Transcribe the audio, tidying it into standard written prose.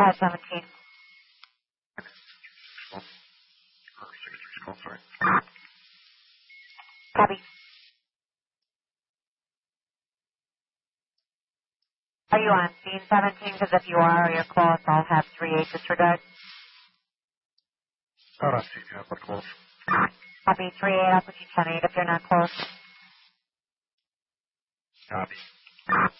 517. Sorry. Copy. Are you on scene 17? Because if you are or you're close, I'll have 3-8 disregard. Not on scene yet, but close. Copy 3-8. I'll put you 10-8 if you're not close. Copy.